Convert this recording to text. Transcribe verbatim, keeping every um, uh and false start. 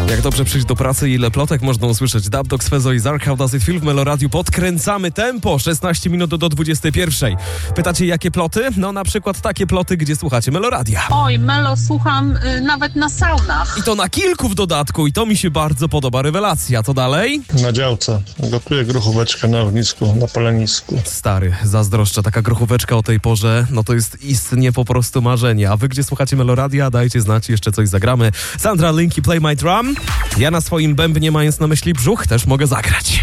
Jak dobrze przyjść do pracy i ile plotek można usłyszeć. Dub Dogs, Fezo i Zark, How Does It Feel w Meloradiu. Podkręcamy tempo, szesnaście minut do dwudziestej pierwszej. Pytacie, jakie ploty? No na przykład takie ploty, gdzie słuchacie Meloradia. Oj, Melo słucham y, nawet na saunach. I to na kilku w dodatku i to mi się bardzo podoba. Rewelacja. Co dalej? Na działce. Gotuję grochóweczkę na ognisku, na palenisku. Stary, zazdroszczę. Taka grochóweczka o tej porze, no to jest istnie po prostu marzenie. A wy gdzie słuchacie Meloradia? Dajcie znać, jeszcze coś zagramy. Sandra Linki, Play My Drum. Ja na swoim bębnie, mając na myśli brzuch, też mogę zagrać.